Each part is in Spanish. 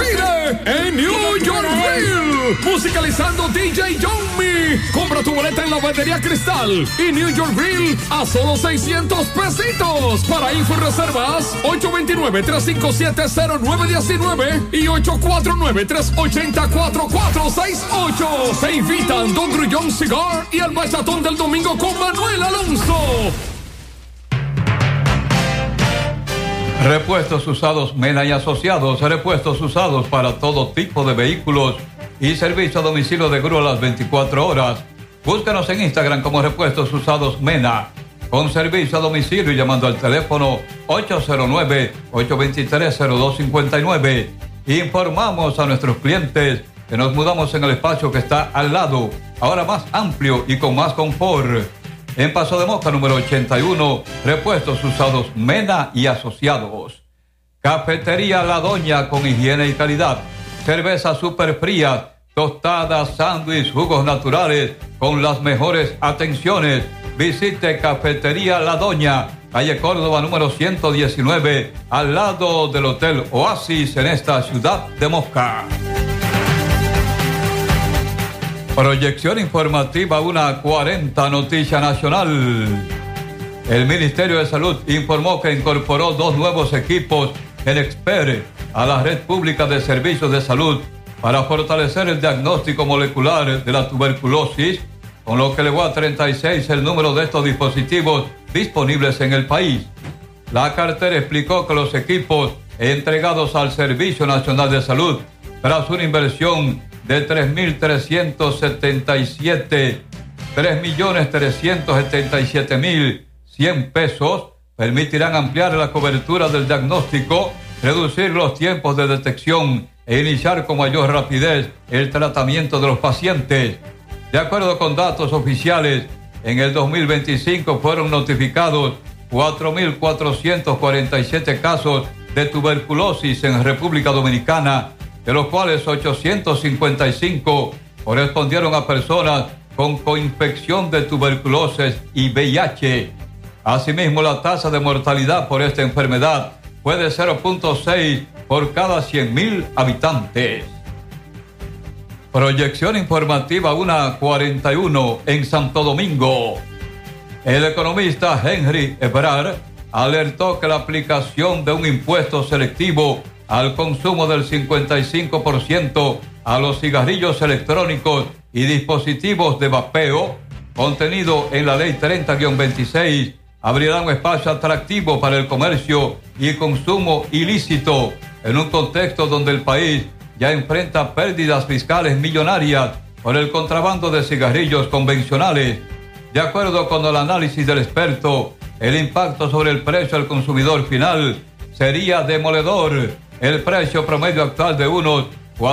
pide en New York Grill. Musicalizando DJ Yomi. Compra tu boleta en la Bandería Cristal y New York Grill a solo 600 pesitos. Para info y reservas, 829-357-0919 y 849-380-4468. Te invitan Don Grullón Cigar y el bachatón del domingo con Manuel Alonso. Repuestos usados Mena y Asociados. Repuestos usados para todo tipo de vehículos y servicio a domicilio de grúa las 24 horas. Búscanos en Instagram como Repuestos Usados Mena, con servicio a domicilio y llamando al teléfono 809-823-0259. Informamos a nuestros clientes que nos mudamos en el espacio que está al lado, ahora más amplio y con más confort. En Paso de Moca, número 81, Repuestos Usados Mena y Asociados. Cafetería La Doña con higiene y calidad. Cervezas super frías, tostadas, sándwiches, jugos naturales con las mejores atenciones. Visite Cafetería La Doña, calle Córdoba número 119, al lado del Hotel Oasis en esta ciudad de Moca. Proyección informativa 1:40, Noticia Nacional. El Ministerio de Salud informó que incorporó 2 nuevos equipos en Expert a la red pública de servicios de salud para fortalecer el diagnóstico molecular de la tuberculosis, con lo que elevó a 36 el número de estos dispositivos disponibles en el país. La cartera explicó que los equipos entregados al Servicio Nacional de Salud, tras una inversión de 3.377.100 pesos, permitirán ampliar la cobertura del diagnóstico, reducir los tiempos de detección e iniciar con mayor rapidez el tratamiento de los pacientes. De acuerdo con datos oficiales, en el 2025 fueron notificados 4.447 casos de tuberculosis en República Dominicana, de los cuales 855 correspondieron a personas con coinfección de tuberculosis y VIH. Asimismo, la tasa de mortalidad por esta enfermedad fue de 0.6 por cada 100.000 habitantes. Proyección informativa 1:41 en Santo Domingo. El economista Henry Ebrard alertó que la aplicación de un impuesto selectivo al consumo del 55% a los cigarrillos electrónicos y dispositivos de vapeo, contenido en la Ley 30-26, abrirá un espacio atractivo para el comercio y consumo ilícito en un contexto donde el país ya enfrenta pérdidas fiscales millonarias por el contrabando de cigarrillos convencionales. De acuerdo con el análisis del experto, el impacto sobre el precio al consumidor final sería demoledor. El precio promedio actual de unos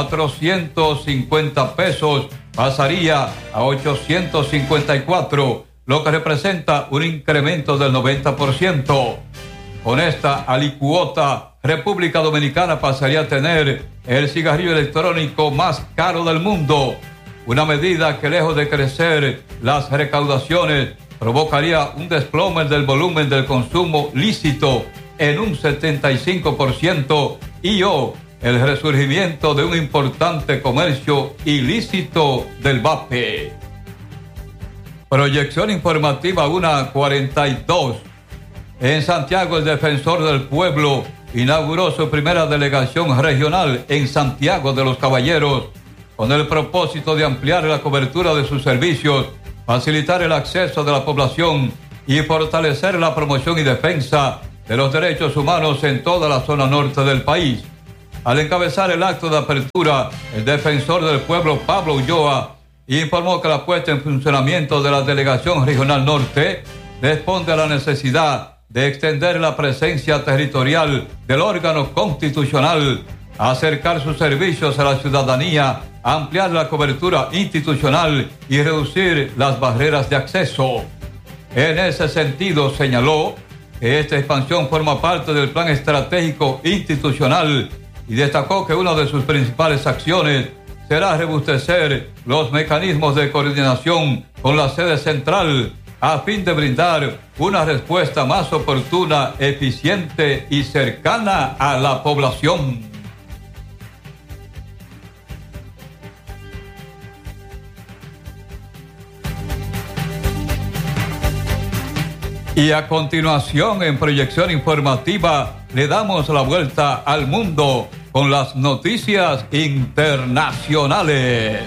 450 pesos pasaría a 854, lo que representa un incremento del 90%. Con esta alicuota, República Dominicana pasaría a tener el cigarrillo electrónico más caro del mundo, una medida que, lejos de crecer las recaudaciones, provocaría un desplome del volumen del consumo lícito en un 75% y el resurgimiento de un importante comercio ilícito del vape. Proyección informativa 1:42. En Santiago, el defensor del pueblo inauguró su primera delegación regional en Santiago de los Caballeros, con el propósito de ampliar la cobertura de sus servicios, facilitar el acceso de la población y fortalecer la promoción y defensa de los derechos humanos en toda la zona norte del país. Al encabezar el acto de apertura, el defensor del pueblo, Pablo Ulloa, informó que la puesta en funcionamiento de la Delegación Regional Norte responde a la necesidad de extender la presencia territorial del órgano constitucional, acercar sus servicios a la ciudadanía, ampliar la cobertura institucional y reducir las barreras de acceso. En ese sentido, señaló que esta expansión forma parte del plan estratégico institucional y destacó que una de sus principales acciones será robustecer los mecanismos de coordinación con la sede central a fin de brindar una respuesta más oportuna, eficiente y cercana a la población. Y a continuación, en proyección informativa, le damos la vuelta al mundo con las noticias internacionales.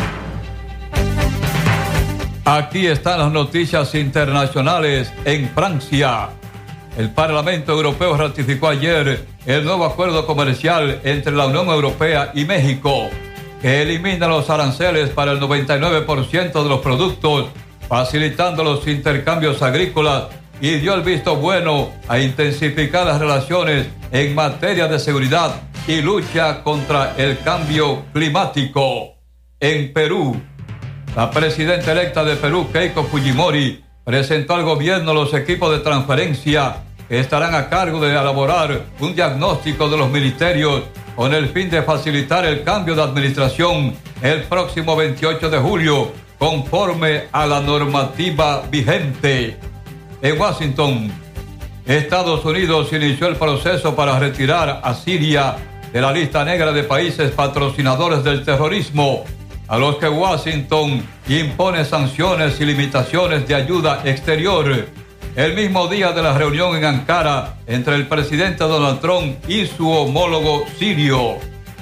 Aquí están las noticias internacionales en Francia. El Parlamento Europeo ratificó ayer el nuevo acuerdo comercial entre la Unión Europea y México, que elimina los aranceles para el 99% de los productos, facilitando los intercambios agrícolas, y dio el visto bueno a intensificar las relaciones en materia de seguridad y lucha contra el cambio climático. En Perú, la presidenta electa de Perú, Keiko Fujimori, presentó al gobierno los equipos de transferencia que estarán a cargo de elaborar un diagnóstico de los ministerios con el fin de facilitar el cambio de administración el próximo 28 de julio, conforme a la normativa vigente. En Washington, Estados Unidos inició el proceso para retirar a Siria de la lista negra de países patrocinadores del terrorismo, a los que Washington impone sanciones y limitaciones de ayuda exterior. El mismo día de la reunión en Ankara entre el presidente Donald Trump y su homólogo sirio.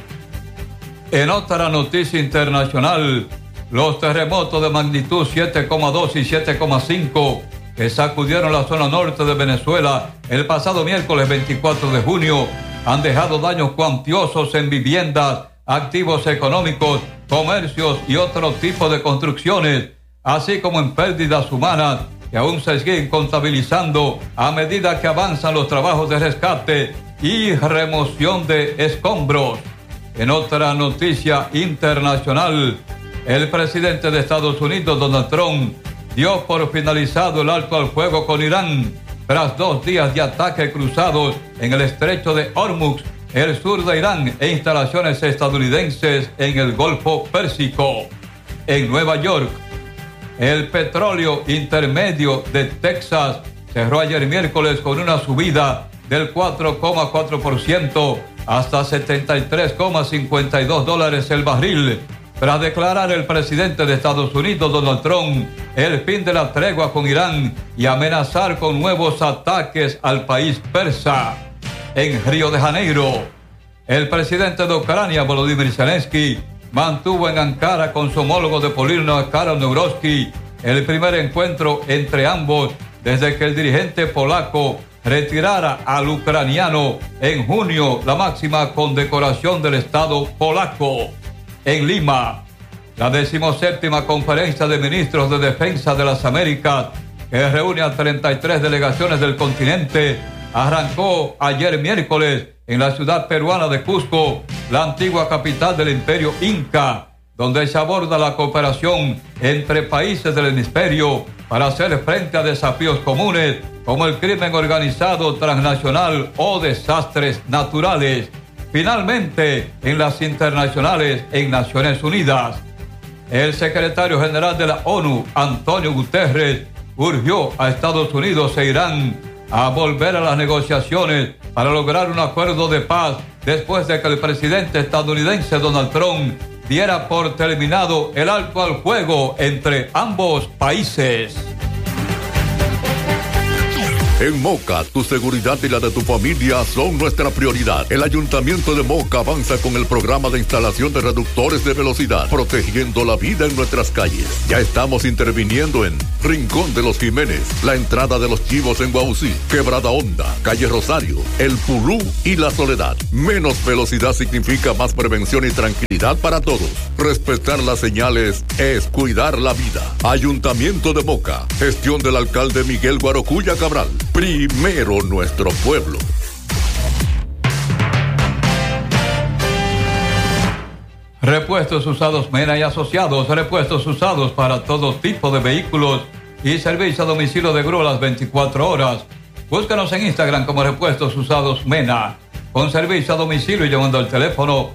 En otra noticia internacional, los terremotos de magnitud 7,2 y 7,5 que sacudieron la zona norte de Venezuela el pasado miércoles 24 de junio han dejado daños cuantiosos en viviendas, activos económicos, comercios y otro tipo de construcciones, así como en pérdidas humanas que aún se siguen contabilizando a medida que avanzan los trabajos de rescate y remoción de escombros. En otra noticia internacional, el presidente de Estados Unidos, Donald Trump, dio por finalizado el alto al fuego con Irán tras 2 días de ataques cruzados en el estrecho de Hormuz, el sur de Irán, e instalaciones estadounidenses en el Golfo Pérsico. En Nueva York, el petróleo intermedio de Texas cerró ayer miércoles con una subida del 4,4% hasta $73,52 el barril, tras declarar el presidente de Estados Unidos, Donald Trump, el fin de la tregua con Irán y amenazar con nuevos ataques al país persa. En Río de Janeiro, el presidente de Ucrania, Volodymyr Zelensky, mantuvo en Ankara con su homólogo de Polino, Karol Nawrocki, el primer encuentro entre ambos desde que el dirigente polaco retirara al ucraniano en junio, la máxima condecoración del Estado polaco. En Lima, la 17ª Conferencia de Ministros de Defensa de las Américas, que reúne a 33 delegaciones del continente, arrancó ayer miércoles en la ciudad peruana de Cusco, la antigua capital del Imperio Inca, donde se aborda la cooperación entre países del hemisferio para hacer frente a desafíos comunes como el crimen organizado transnacional o desastres naturales. Finalmente, en las internacionales en Naciones Unidas, el secretario general de la ONU, Antonio Guterres, urgió a Estados Unidos e Irán a volver a las negociaciones para lograr un acuerdo de paz después de que el presidente estadounidense Donald Trump diera por terminado el alto al fuego entre ambos países. En Moca, tu seguridad y la de tu familia son nuestra prioridad. El Ayuntamiento de Moca avanza con el programa de instalación de reductores de velocidad, protegiendo la vida en nuestras calles. Ya estamos interviniendo en Rincón de los Jiménez, la entrada de los Chivos en Guausí, Quebrada Honda, Calle Rosario, El Pulú y La Soledad. Menos velocidad significa más prevención y tranquilidad para todos. Respetar las señales es cuidar la vida. Ayuntamiento de Moca, gestión del alcalde Miguel Guarocuya Cabral. Primero nuestro pueblo. Repuestos usados Mena y Asociados, repuestos usados para todo tipo de vehículos y servicio a domicilio de grúa las 24 horas. Búscanos en Instagram como Repuestos Usados Mena, con servicio a domicilio y llamando al teléfono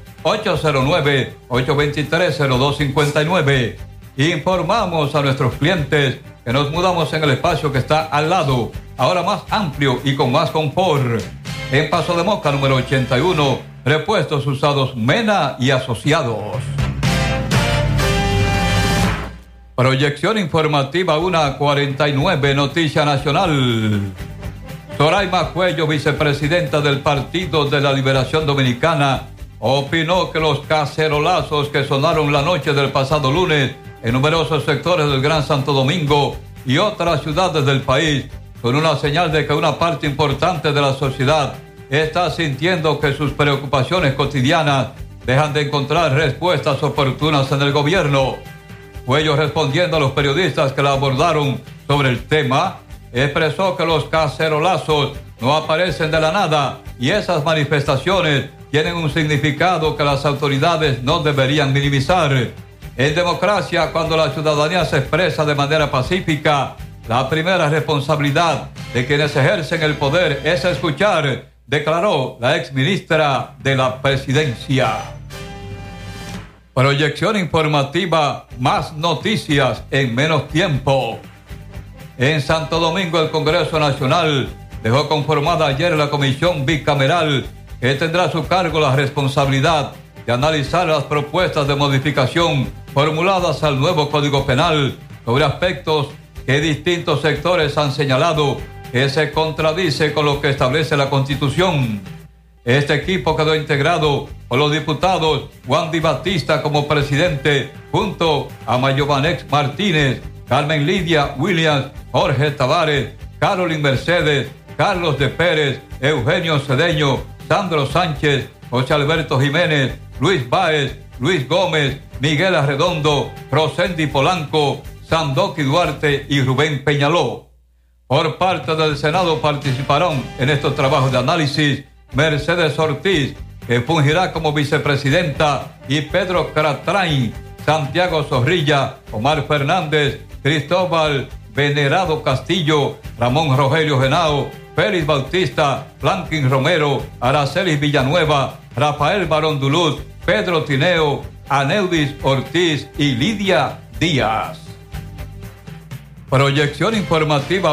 809-823-0259. Informamos a nuestros clientes que nos mudamos en el espacio que está al lado, ahora más amplio y con más confort. En Paso de Moca, número 81, Repuestos Usados Mena y Asociados. Proyección informativa 1:49, Noticia Nacional. Zoraima Cuello, vicepresidenta del Partido de la Liberación Dominicana, opinó que los cacerolazos que sonaron la noche del pasado lunes en numerosos sectores del Gran Santo Domingo y otras ciudades del país son una señal de que una parte importante de la sociedad está sintiendo que sus preocupaciones cotidianas dejan de encontrar respuestas oportunas en el gobierno. Cuello, respondiendo a los periodistas que la abordaron sobre el tema, expresó que los cacerolazos no aparecen de la nada y esas manifestaciones tienen un significado que las autoridades no deberían minimizar. En democracia, cuando la ciudadanía se expresa de manera pacífica, la primera responsabilidad de quienes ejercen el poder es escuchar, declaró la exministra de la Presidencia. Proyección informativa, más noticias en menos tiempo. En Santo Domingo, el Congreso Nacional dejó conformada ayer la comisión bicameral que tendrá a su cargo la responsabilidad de analizar las propuestas de modificación formuladas al nuevo Código Penal sobre aspectos que distintos sectores han señalado que se contradice con lo que establece la Constitución. Este equipo quedó integrado por los diputados Juan Di Batista como presidente, junto a Mayovanex Martínez, Carmen Lidia Williams, Jorge Tavares, Carolyn Mercedes, Carlos de Pérez, Eugenio Cedeño, Sandro Sánchez, José Alberto Jiménez, Luis Báez, Luis Gómez, Miguel Arredondo, Rosendi Polanco, Sandoki Duarte y Rubén Peñaló. Por parte del Senado participaron en estos trabajos de análisis Mercedes Ortiz, que fungirá como vicepresidenta, y Pedro Cratrain, Santiago Zorrilla, Omar Fernández, Cristóbal Venerado Castillo, Ramón Rogelio Genao, Félix Bautista, Blanquín Romero, Aracelis Villanueva, Rafael Barón Duluth, Pedro Tineo, Aneudis Ortiz y Lidia Díaz. Proyección informativa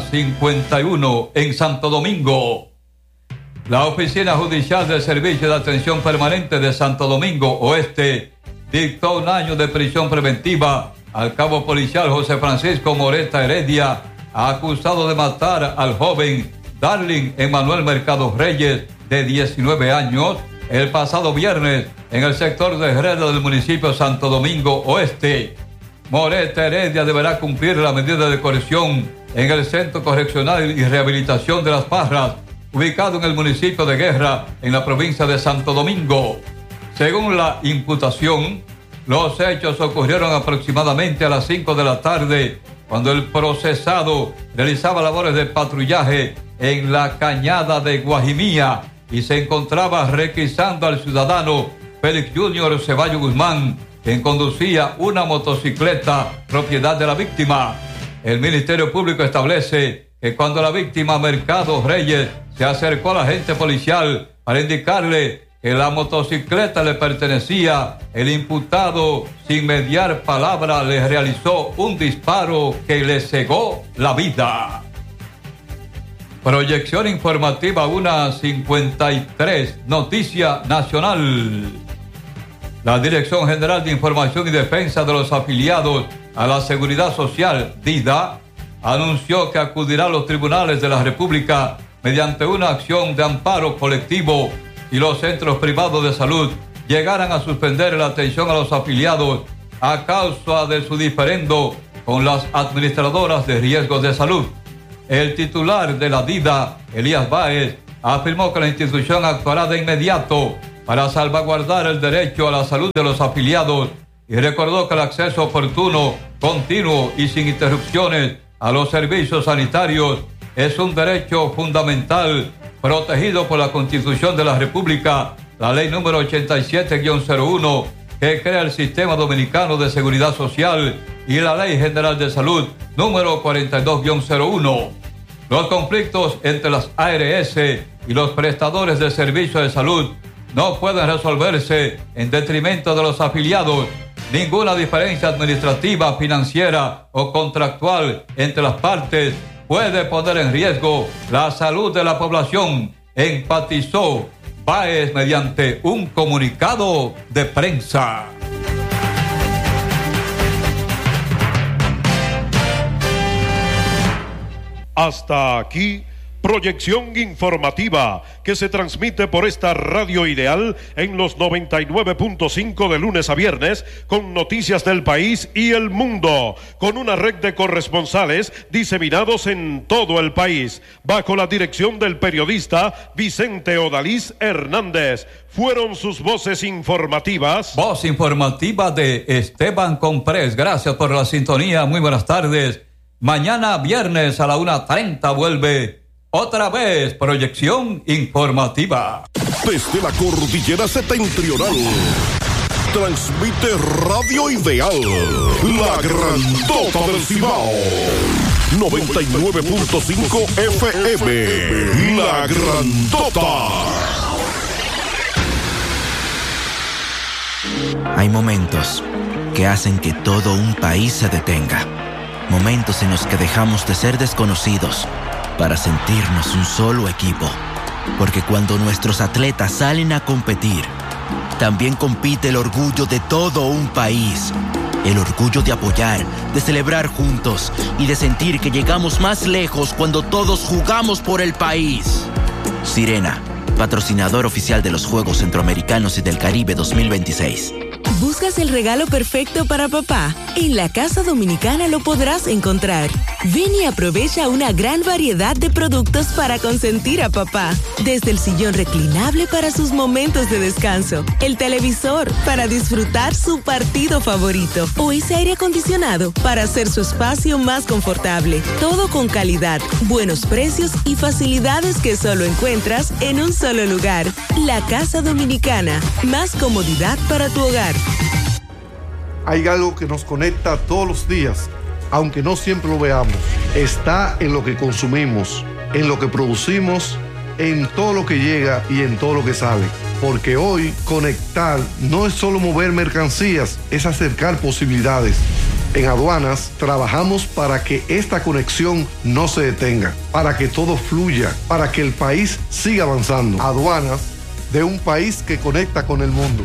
1:51 en Santo Domingo. La Oficina Judicial del Servicio de Atención Permanente de Santo Domingo Oeste dictó 1 año de prisión preventiva al cabo policial José Francisco Moreta Heredia, acusado de matar al joven Darling Emanuel Mercado Reyes, de 19 años, el pasado viernes en el sector de Herrera del municipio Santo Domingo Oeste. Moreta Heredia deberá cumplir la medida de coerción en el Centro Correccional y Rehabilitación de Las Parras, ubicado en el municipio de Guerra, en la provincia de Santo Domingo. Según la imputación, los hechos ocurrieron aproximadamente a las 5 de la tarde, cuando el procesado realizaba labores de patrullaje en la cañada de Guajimía y se encontraba requisando al ciudadano Félix Junior Ceballos Guzmán, quien conducía una motocicleta propiedad de la víctima. El Ministerio Público establece que cuando la víctima Mercado Reyes se acercó al agente policial para indicarle que la motocicleta le pertenecía, el imputado, sin mediar palabra, le realizó un disparo que le cegó la vida. Proyección informativa 1:53, Noticia Nacional. La Dirección General de Información y Defensa de los Afiliados a la Seguridad Social, DIDA, anunció que acudirá a los tribunales de la República mediante una acción de amparo colectivo y los centros privados de salud llegaran a suspender la atención a los afiliados a causa de su diferendo con las administradoras de riesgos de salud. El titular de la DIDA, Elías Báez, afirmó que la institución actuará de inmediato para salvaguardar el derecho a la salud de los afiliados y recordó que el acceso oportuno, continuo y sin interrupciones a los servicios sanitarios es un derecho fundamental protegido por la Constitución de la República, la Ley número 87-01, que crea el Sistema Dominicano de Seguridad Social, y la Ley General de Salud número 42-01. Los conflictos entre las ARS y los prestadores de servicios de salud no pueden resolverse en detrimento de los afiliados. Ninguna diferencia administrativa, financiera o contractual entre las partes puede poner en riesgo la salud de la población, enfatizó Báez mediante un comunicado de prensa. Hasta aquí, proyección informativa que se transmite por esta radio ideal en los 99.5 de lunes a viernes, con noticias del país y el mundo, con una red de corresponsales diseminados en todo el país, bajo la dirección del periodista Vicente Odalís Hernández. Fueron sus voces informativas. Voz informativa de Esteban Comprés. Gracias por la sintonía. Muy buenas tardes. Mañana viernes a la 1:30 vuelve otra vez proyección informativa. Desde la cordillera septentrional, transmite Radio Ideal, la grandota del Cibao. 99.5 FM, la grandota. Hay momentos que hacen que todo un país se detenga. Momentos en los que dejamos de ser desconocidos para sentirnos un solo equipo. Porque cuando nuestros atletas salen a competir, también compite el orgullo de todo un país. El orgullo de apoyar, de celebrar juntos y de sentir que llegamos más lejos cuando todos jugamos por el país. Sirena, patrocinador oficial de los Juegos Centroamericanos y del Caribe 2026. ¿Buscas el regalo perfecto para papá? En la Casa Dominicana lo podrás encontrar. Ven y aprovecha una gran variedad de productos para consentir a papá. Desde el sillón reclinable para sus momentos de descanso, el televisor para disfrutar su partido favorito o ese aire acondicionado para hacer su espacio más confortable. Todo con calidad, buenos precios y facilidades que solo encuentras en un solo lugar. La Casa Dominicana. Más comodidad para tu hogar. Hay algo que nos conecta todos los días, aunque no siempre lo veamos. Está en lo que consumimos, en lo que producimos, en todo lo que llega y en todo lo que sale. Porque hoy conectar no es solo mover mercancías, es acercar posibilidades. En Aduanas trabajamos para que esta conexión no se detenga, para que todo fluya, para que el país siga avanzando. Aduanas, de un país que conecta con el mundo.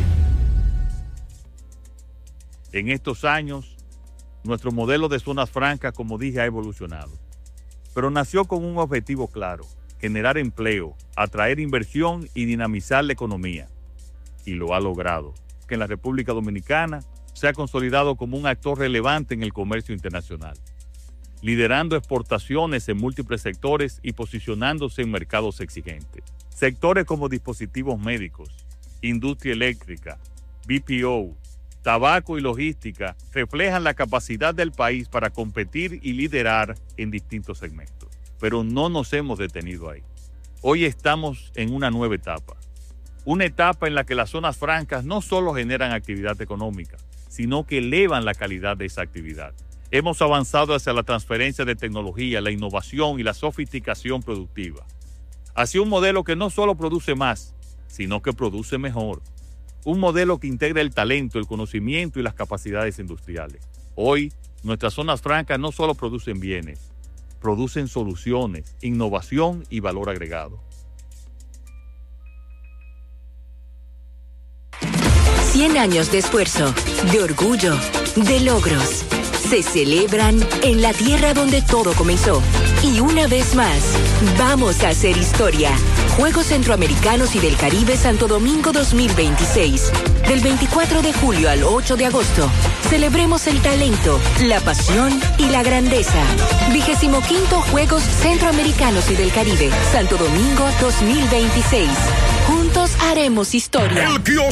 En estos años, nuestro modelo de zonas francas, como dije, ha evolucionado. Pero nació con un objetivo claro: generar empleo, atraer inversión y dinamizar la economía. Y lo ha logrado, que en la República Dominicana se ha consolidado como un actor relevante en el comercio internacional, liderando exportaciones en múltiples sectores y posicionándose en mercados exigentes. Sectores como dispositivos médicos, industria eléctrica, BPO, tabaco y logística reflejan la capacidad del país para competir y liderar en distintos segmentos. Pero no nos hemos detenido ahí. Hoy estamos en una nueva etapa. Una etapa en la que las zonas francas no solo generan actividad económica, sino que elevan la calidad de esa actividad. Hemos avanzado hacia la transferencia de tecnología, la innovación y la sofisticación productiva. Hacia un modelo que no solo produce más, sino que produce mejor. Un modelo que integra el talento, el conocimiento y las capacidades industriales. Hoy, nuestras zonas francas no solo producen bienes, producen soluciones, innovación y valor agregado. 100 años de esfuerzo, de orgullo, de logros. Se celebran en la tierra donde todo comenzó. Y una vez más, vamos a hacer historia. Juegos Centroamericanos y del Caribe Santo Domingo 2026. Del 24 de julio al 8 de agosto. Celebremos el talento, la pasión y la grandeza. 25º Juegos Centroamericanos y del Caribe Santo Domingo 2026. Juntos haremos historia. El kiosco